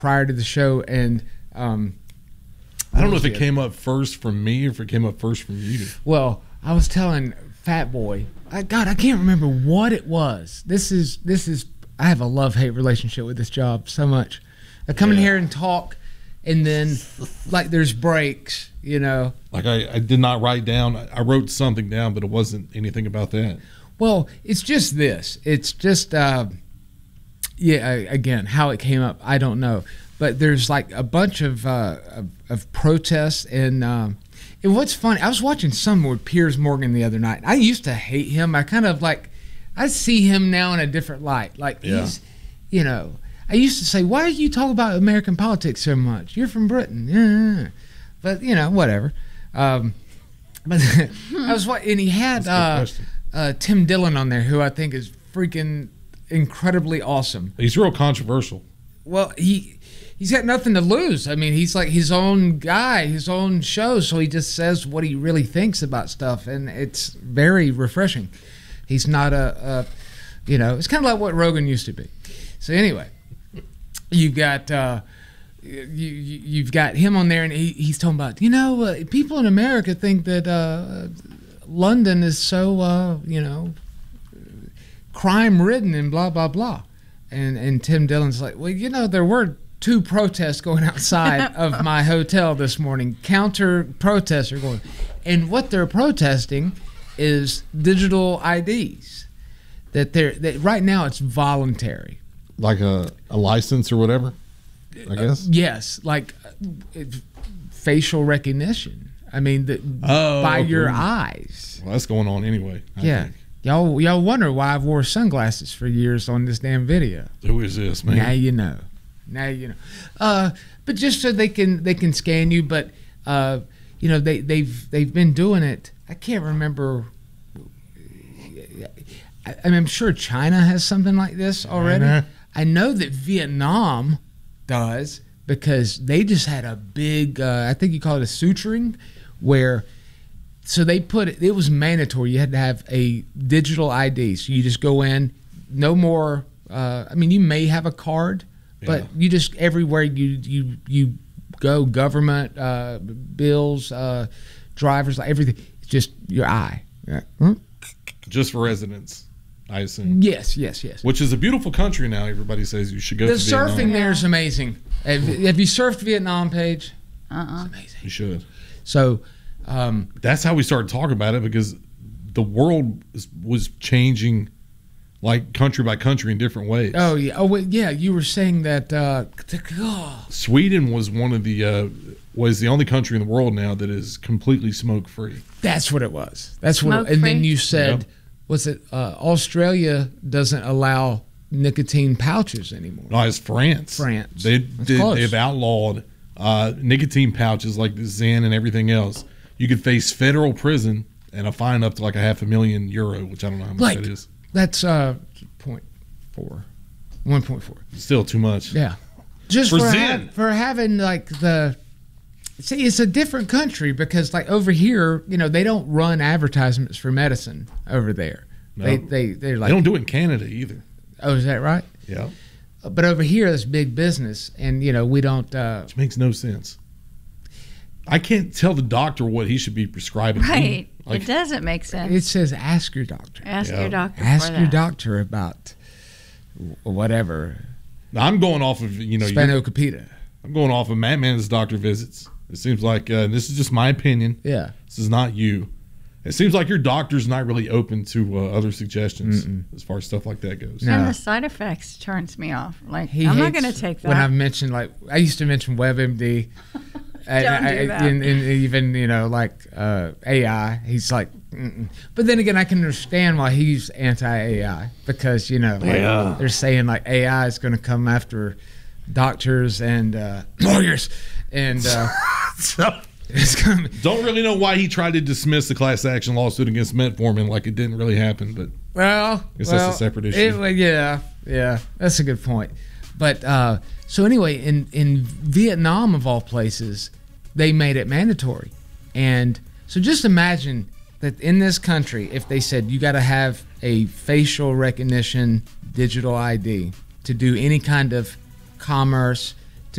prior to the show, and I don't know if it came up first from me or if it came up first from you. Well, I was telling Fat Boy, I can't remember what it was. This is. I have a love-hate relationship with this job so much. I come in here and talk, and then like there's breaks, you know. Like I did not write down. I wrote something down, but it wasn't anything about that. Well, it's just this. It's just again, how it came up, I don't know. But there's like a bunch of protests, and what's funny, I was watching some with Piers Morgan the other night. I used to hate him. I kind of like, I see him now in a different light. Like he's, you know, I used to say, why do you talk about American politics so much? You're from Britain. Yeah. But, you know, whatever. But I was and he had Tim Dillon on there, who I think is freaking incredibly awesome. He's real controversial. Well, he's got nothing to lose. I mean, he's like his own guy, his own show, so he just says what he really thinks about stuff, and it's very refreshing. He's not you know, it's kind of like what Rogan used to be. So anyway, you've got you've got him on there, and he's talking about, you know, people in America think that London is so you know, crime-ridden and blah blah blah, and Tim Dillon's like, well, you know, there were 2 protests going outside of my hotel this morning. Counter protests are going, and what they're protesting is digital IDs. That right now it's voluntary, like a license or whatever, I guess. Yes, like facial recognition. I mean, by your eyes. Well, that's going on anyway. I think. Y'all wonder why I've wore sunglasses for years on this damn video. Who is this, man? Now you know. But just so they can scan you. But you know, they've been doing it. I can't remember. I'm sure China has something like this already. I know that Vietnam does, because they just had a big, I think you call it a suturing, where, so they put it was mandatory. You had to have a digital ID. So you just go in, no more, I mean, you may have a card, but you just, everywhere you go, government, bills, drivers, everything, it's just your eye. Yeah. Just for residents, I assume. Yes. Which is a beautiful country now. Everybody says you should go to Vietnam. The surfing there is amazing. Have you surfed Vietnam, Paige? It's amazing. You should. So that's how we started talking about it, because the world was changing, like country by country, in different ways. Oh yeah. Oh wait, yeah. You were saying that Sweden was was the only country in the world now that is completely smoke free. That's what it was. That's what. And then you said, was it Australia doesn't allow nicotine pouches anymore? No, it's France. They've outlawed nicotine pouches like the Zen and everything else. You could face federal prison and a fine up to like €500,000, which I don't know how much that is. That's 1.4. Still too much. Yeah, just for having like the. See, it's a different country, because like over here, you know, they don't run advertisements for medicine over there. No. They're like, they don't do it in Canada either. Oh, is that right? Yeah. But over here, it's big business, and you know, we don't. Which makes no sense. I can't tell the doctor what he should be prescribing. Right. Like, it doesn't make sense. It says ask your doctor. Ask your doctor. Ask your doctor about whatever. Now, I'm going off of, you know, Spanakopita. I'm going off of Matt Man's doctor visits. It seems like this is just my opinion. Yeah. This is not you. It seems like your doctor's not really open to other suggestions as far as stuff like that goes. No. And the side effects turns me off. Like, I'm not going to take that. When I've mentioned, like, I used to mention WebMD. Don't do that. And even, you know, like AI, he's like, but then again, I can understand why he's anti-AI, because, you know, like, they're saying like AI is going to come after doctors and lawyers, and it's gonna be. Don't really know why he tried to dismiss the class action lawsuit against Metformin, like it didn't really happen, but I guess that's a separate issue. Yeah, that's a good point. But so anyway, in Vietnam, of all places, they made it mandatory. And so just imagine that in this country, if they said you got to have a facial recognition digital ID to do any kind of commerce,